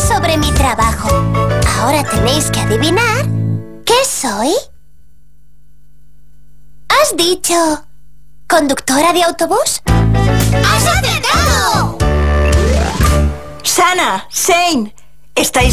sobre mi trabajo. Ahora tenéis que adivinar qué soy. ¿Has dicho conductora de autobús? ¡Has acertado! Sana, Shane, ¿estáis